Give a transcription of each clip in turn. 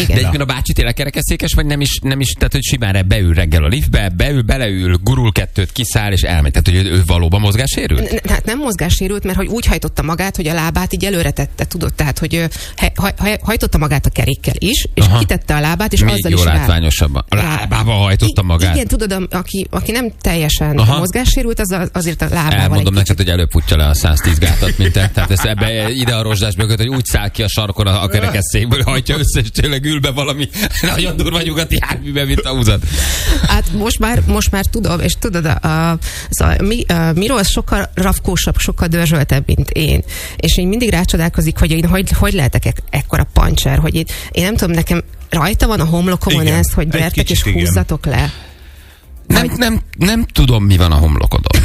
De egyébként a bácsi tényleg kerekesszékes, vagy nem is, tehát hogy simán beül reggel a liftbe, beleül, gurul kettőt, kiszáll és elmegy. Tehát, hogy ő valóban mozgássérült? Hát nem mozgássérült, mert hogy úgy hajtotta magát, hogy a lábát így előre tette, tudod, tehát, hogy hajtotta magát a kerékkel is, és kitette a lábát, és még azzal jó is látványosabban. A lábába hajtotta magát. Igen, tudod, aki nem teljesen mozgássérült, azért a lábával. Elmondom neked, hogy előbb futja le a 110 gátat, mint te. Tehát ez ebbe ide a rozsdás mögött, hogy úgy száll ki a sarkon a kerekesszékből, hajtja össze, és tényleg ül be valami nagyon durva nyugati járműbe, mint a húzat. Hát most már tudom, és tudod, Miro az sokkal rafkósabb, sokkal dörzsöltebb, mint én. És én mindig rácsodálkozik, hogy én hogy lehetek ekkora pancser, hogy én nem tudom, nekem rajta van a homlokomon ez, hogy gyertek és húzzatok le. Nem tudom, mi van a homlokodon.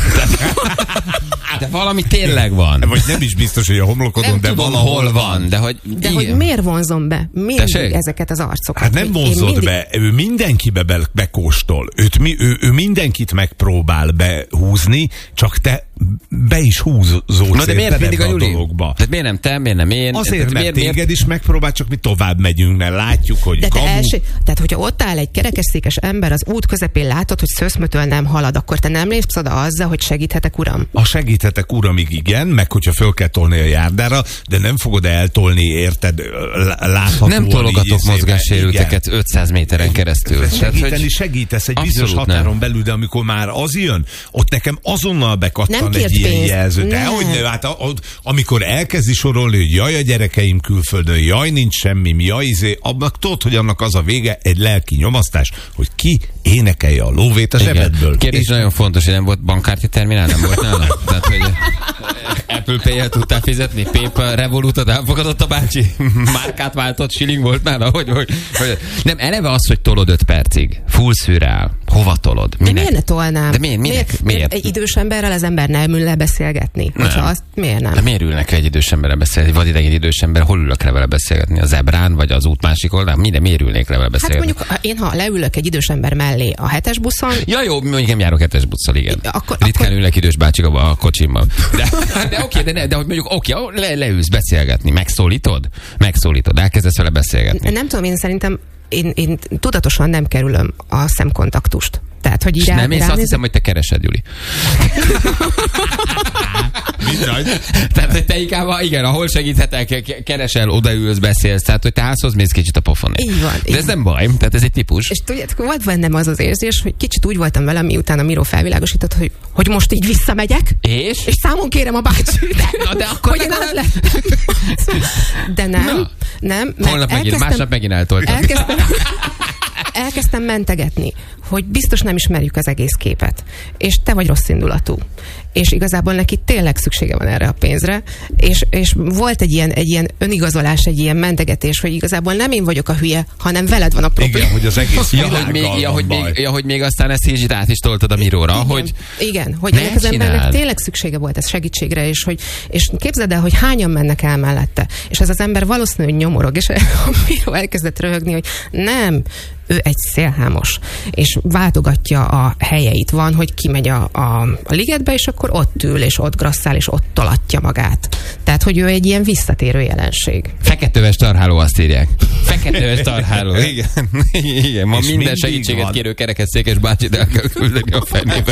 De valami tényleg van. Vagy nem is biztos, hogy a homlokodon, nem de tudom, valahol van. De hogy miért vonzom be mindig ezeket az arcokat? Hát nem vonzod be, ő mindenkibe bekóstol. Ő mindenkit megpróbál behúzni, csak te be is húzódsz. Na de miért mindig a Juli? Tehát miért nem te, miért nem én? Azért, mert téged is megpróbál, csak mi tovább megyünk, mert látjuk, hogy tehát, hogyha ott áll egy kerekesszékes ember az út közepén, látod, hogy szőszmötől nem halad, akkor te nem lépsz oda azzal, hogy segíthetek, uram? A segíthetek, uramig igen, meg hogyha föl kell tolni a járdára, de nem fogod eltolni, érted, láthatóan. Nem tologatok mozgássérülteket 500 méteren keresztül. Segítesz egy bizonyos határon belül, de amikor már az jön, ott nekem azonnal bekattan egy ilyen jelző. De hogy hát amikor elkezdi sorolni, hogy jaj a gyerekeim külföldön, jaj nincs semmi, jaj abnak tudod, hogy annak az a vége, egy lelki nyomasztás, hogy ki énekelje a lóvét a zsebedből. Kérdés nagyon fontos, hogy nem volt bankkártya terminál, nem volt nála? Tehát, hogy Apple Pay-jel tudtál fizetni? PayPal, Revolutot elfogadott a bácsi? Márkát váltott, shilling volt nála? Hogy nem, eleve az, hogy tolod 5 percig. Full szürreál. Hova tolod? De miért ne tolnám? De miért? Egy idős emberrel az ember nem ül le beszélgetni? Miért nem? De miért ülnek egy idős emberrel beszélgetni? Vagy idegen idős ember, hol ülök le vele beszélgetni? A zebrán, vagy az út másik oldalán? Miért ülnék le vele beszélgetni? Hát mondjuk, én ha leülök egy idős ember mellé a 7-es buszon... Ja jó, mondjuk nem járok 7-es busszal, igen. Ritkán ülnek idős bácsik a kocsimban. De oké, de hogy mondjuk leülsz beszélgetni, megszólítod, elkezdesz vele beszélgetni. Nem tudom, én szerintem én tudatosan nem kerülöm a szemkontaktust. Tehát, hogy így nem, én azt hiszem, hogy te keresed, Juli. Tehát, hogy te inkább, igen, ahol segíthetek, keresel, odaülsz, beszélsz, tehát, hogy te házhoz mész kicsit a pofonért. Így van. De ez nem baj, tehát ez egy típus. És tudjátok, volt bennem az érzés, hogy kicsit úgy voltam velem, miután a Miro felvilágosított, hogy most így visszamegyek, és számon kérem a bácsit. Na, de akkor hogy én az lettem. De nem. Másnap megint eltoltam. Elkezdtem mentegetni, hogy biztos nem ismerjük az egész képet. És te vagy rossz indulatú. És igazából neki tényleg szüksége van erre a pénzre. És volt egy ilyen önigazolás, egy ilyen mentegetés, hogy igazából nem én vagyok a hülye, hanem veled van a probléma. Igen, hogy az egész hogy még aztán ezt így át is toltad a Miróra. Igen, hogy ennek az embernek tényleg szüksége volt ez segítségre, és képzeld el, hogy hányan mennek el mellette. És ez az ember valószínűleg nyomorog, és a Miró elkezdett röhögni, hogy nem, ő egy szélhámos, és váltogatja a helyeit. Van, hogy kimegy a ligetbe, és akkor ott ül, és ott grasszál, és ott tolatja magát. Tehát, hogy ő egy ilyen visszatérő jelenség. Feketöves tarháló, azt írják. Feketöves tarháló, igen. Ma minden segítséget kérő kerekesszékes bácsit el kell küldeni a fenébe.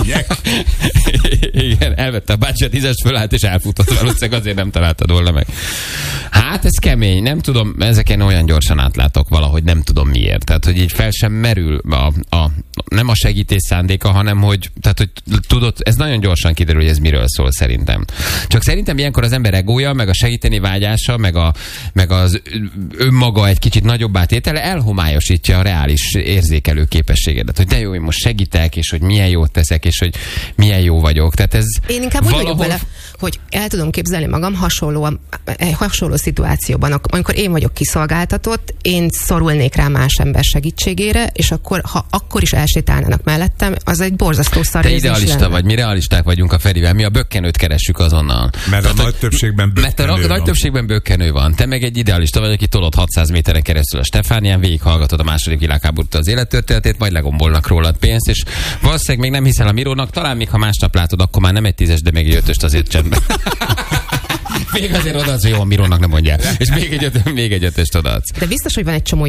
Igen, elvette a bácsi a 10-es, fölállt, és elfutott, valószínűleg azért nem találtad volna meg. Hát ez kemény, nem tudom, ezeken olyan gyorsan átlátok valahogy, nem tudom miért. Tehát, hogy így fel sem merül nem a segítés szándéka, hanem hogy tudod, ez nagyon gyorsan kiderül, hogy ez miről szól szerintem. Csak szerintem ilyenkor az ember egója, meg a segíteni vágyása, meg az önmaga egy kicsit nagyobb átétele elhomályosítja a reális érzékelő képességedet. Hogy de jó, én most segítek, és hogy milyen jót teszek, és hogy milyen jó vagyok. Tehát ez én inkább úgy vagyok vele, hogy el tudom képzelni magam hasonló szituációban, amikor én vagyok kiszolgáltatott, én szorulnék rá más ember segítségére, és akkor is elsétálnának mellettem, az egy borzasztó szar érzés lenne. Te idealista vagy, mi realisták vagyunk a Ferivel, mi a bökkenőt keressük azonnal. Mert a nagy többségben bökkenő van. Nagy többségben bökkenő van. Te meg egy idealista vagy, aki tolod 600 méteren keresztül a Stefánián, végighallgatod a második világháborút az élettörténetét, majd legombolnak rólad pénzt, és valószínűleg még nem hiszel a Mirónak, talán még ha másnap látod, akkor már nem egy 10-es, de még egy 5-öst azért csendben. Még azért odaadsz, hogy jó, a Mirónak nem mondják. És még egy 5-öst odaadsz. De biztos, hogy van egy csomó